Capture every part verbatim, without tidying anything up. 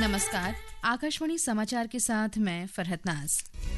नमस्कार, आकाशवाणी समाचार के साथ मैं फरहत नाज।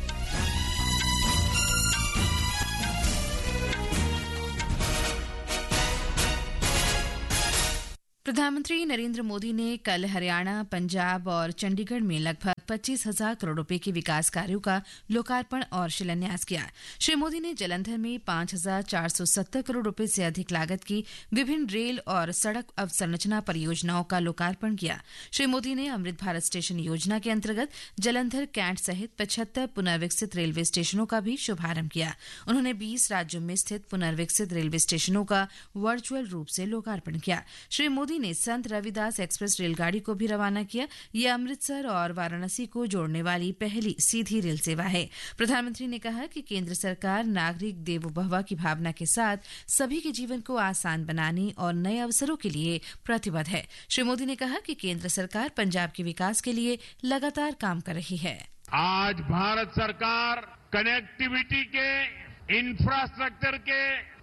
प्रधानमंत्री नरेंद्र मोदी ने कल हरियाणा, पंजाब और चंडीगढ़ में लगभग पच्चीस हजार करोड़ रुपए के विकास कार्यों का लोकार्पण और शिलान्यास किया। श्री मोदी ने जालंधर में पांच हजार चार सौ सत्तर करोड़ रुपए से अधिक लागत की विभिन्न रेल और सड़क अवसंरचना परियोजनाओं का लोकार्पण किया। श्री मोदी ने अमृत भारत स्टेशन योजना के अंतर्गत जालंधर, कैंट सहित पचहत्तर पुनर्विकसित रेलवे स्टेशनों का भी शुभारंभ किया। उन्होंने बीस राज्यों में स्थित पुनर्विकसित रेलवे स्टेशनों का वर्चुअल रूप से लोकार्पण किया। श्री मोदी ने संत रविदास एक्सप्रेस रेलगाड़ी को भी रवाना किया। यह अमृतसर और वाराणसी को जोड़ने वाली पहली सीधी रेल सेवा है। प्रधानमंत्री ने कहा कि केंद्र सरकार नागरिक देवो भव की भावना के साथ सभी के जीवन को आसान बनाने और नए अवसरों के लिए प्रतिबद्ध है। श्री मोदी ने कहा कि केंद्र सरकार पंजाब के विकास के लिए लगातार काम कर रही है। आज भारत सरकार कनेक्टिविटी के, इंफ्रास्ट्रक्चर के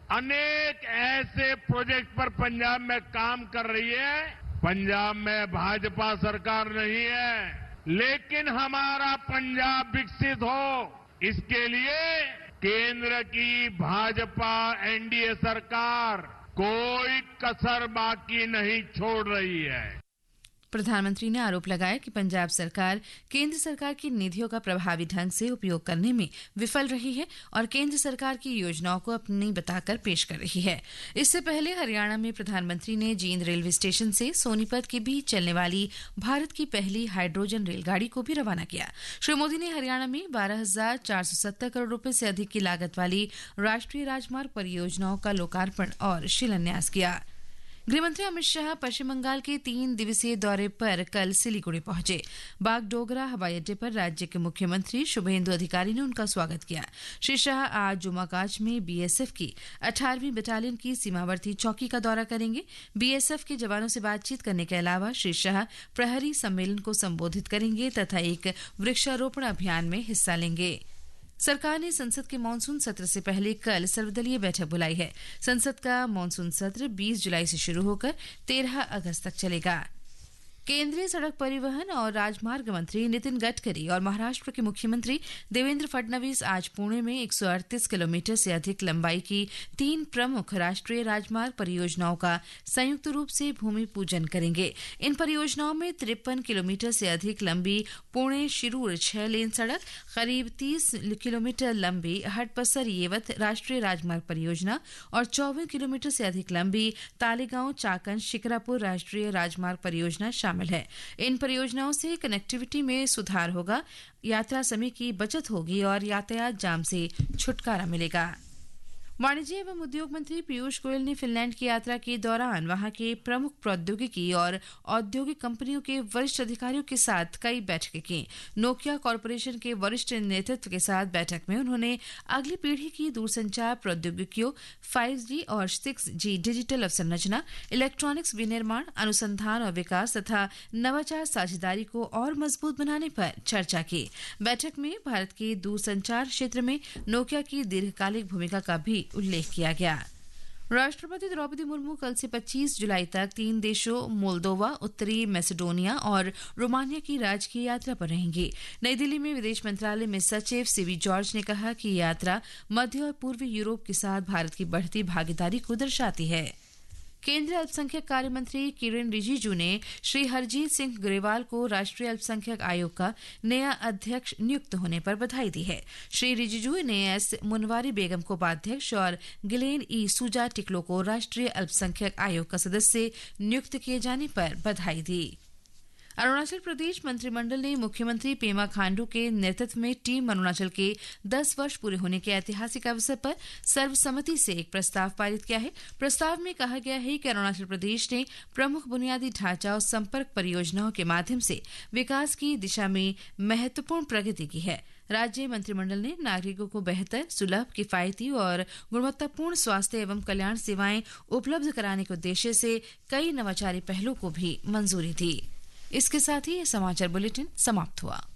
अनेक ऐसे प्रोजेक्ट पर पंजाब में काम कर रही है। पंजाब में भाजपा सरकार नहीं है, लेकिन हमारा पंजाब विकसित हो, इसके लिए केंद्र की भाजपा एनडीए सरकार कोई कसर बाकी नहीं छोड़ रही है। प्रधानमंत्री ने आरोप लगाया कि पंजाब सरकार केंद्र सरकार की निधियों का प्रभावी ढंग से उपयोग करने में विफल रही है और केंद्र सरकार की योजनाओं को अपनी बताकर पेश कर रही है। इससे पहले हरियाणा में प्रधानमंत्री ने जींद रेलवे स्टेशन से सोनीपत के बीच चलने वाली भारत की पहली हाइड्रोजन रेलगाड़ी को भी रवाना किया। श्री मोदी ने हरियाणा में बारह हजार चार सौ सत्तर करोड़ रुपए से अधिक की लागत वाली राष्ट्रीय राजमार्ग परियोजनाओं का लोकार्पण और शिलान्यास किया। गृहमंत्री अमित शाह पश्चिम बंगाल के तीन दिवसीय दौरे पर कल सिलीगुड़ी पहुंचे। बागडोगरा हवाई अड्डे पर राज्य के मुख्यमंत्री शुभेंदु अधिकारी ने उनका स्वागत किया। श्री शाह आज जुमाकाच में बीएसएफ की अठारहवीं बटालियन की सीमावर्ती चौकी का दौरा करेंगे। बीएसएफ के जवानों से बातचीत करने के अलावा श्री शाह प्रहरी सम्मेलन को संबोधित करेंगे तथा एक वृक्षारोपण अभियान में हिस्सा लेंगे। सरकार ने संसद के मानसून सत्र से पहले कल सर्वदलीय बैठक बुलाई है। संसद का मानसून सत्र बीस जुलाई से शुरू होकर तेरह अगस्त तक चलेगा। केंद्रीय सड़क परिवहन और राजमार्ग मंत्री नितिन गडकरी और महाराष्ट्र के मुख्यमंत्री देवेंद्र फडणवीस आज पुणे में एक सौ अड़तीस किलोमीटर से अधिक लंबाई की तीन प्रमुख राष्ट्रीय राजमार्ग परियोजनाओं का संयुक्त रूप से भूमि पूजन करेंगे। इन परियोजनाओं में तिरपन किलोमीटर से अधिक लंबी पुणे शिरूर छह लेन सड़क, करीब तीस किलोमीटर लंबी हटपसर येवत राष्ट्रीय राजमार्ग परियोजना और चौवन किलोमीटर से अधिक लंबी तालेगांव चाकन शिकरापुर राष्ट्रीय राजमार्ग परियोजना शामिल है। इन परियोजनाओं से कनेक्टिविटी में सुधार होगा, यात्रा समय की बचत होगी और यातायात जाम से छुटकारा मिलेगा। वाणिज्य एवं उद्योग मंत्री पीयूष गोयल ने फिनलैंड की यात्रा के दौरान वहां के प्रमुख प्रौद्योगिकी और औद्योगिक कंपनियों के वरिष्ठ अधिकारियों के साथ कई बैठकें की। नोकिया कॉरपोरेशन के वरिष्ठ नेतृत्व के साथ बैठक में उन्होंने अगली पीढ़ी की दूरसंचार प्रौद्योगिकियों, फाइव जी और सिक्स जी डिजिटल अवसंरचना, इलेक्ट्रॉनिक्स विनिर्माण, अनुसंधान और विकास तथा नवाचार साझेदारी को और मजबूत बनाने पर चर्चा की। बैठक में भारत के दूरसंचार क्षेत्र में नोकिया की दीर्घकालिक भूमिका का भी उल्लेख किया गया। राष्ट्रपति द्रौपदी मुर्मू कल से पच्चीस जुलाई तक तीन देशों मोल्दोवा, उत्तरी मैसेडोनिया और रोमानिया की राजकीय यात्रा पर रहेंगी। नई दिल्ली में विदेश मंत्रालय में सचिव सीवी जॉर्ज ने कहा कि यात्रा मध्य और पूर्वी यूरोप के साथ भारत की बढ़ती भागीदारी को दर्शाती है। केंद्रीय अल्पसंख्यक कार्य मंत्री किरेन रिजिजू ने श्री हरजीत सिंह ग्रेवाल को राष्ट्रीय अल्पसंख्यक आयोग का नया अध्यक्ष नियुक्त होने पर बधाई दी है। श्री रिजिजू ने एस मुनवारी बेगम को उपाध्यक्ष और गिलेन ई सूजा टिकलो को राष्ट्रीय अल्पसंख्यक आयोग का सदस्य नियुक्त किए जाने पर बधाई दी। अरुणाचल प्रदेश मंत्रिमंडल ने मुख्यमंत्री पेमा खांडू के नेतृत्व में टीम अरुणाचल के दस वर्ष पूरे होने के ऐतिहासिक अवसर पर सर्वसम्मति से एक प्रस्ताव पारित किया है। प्रस्ताव में कहा गया है कि अरुणाचल प्रदेश ने प्रमुख बुनियादी ढांचा और संपर्क परियोजनाओं के माध्यम से विकास की दिशा में महत्वपूर्ण प्रगति की है। राज्य मंत्रिमंडल ने नागरिकों को बेहतर, सुलभ, किफायती और गुणवत्तापूर्ण स्वास्थ्य एवं कल्याण सेवाएं उपलब्ध कराने के उद्देश्य से कई नवाचारी पहलों को भी मंजूरी दी। इसके साथ ही ये समाचार बुलेटिन समाप्त हुआ।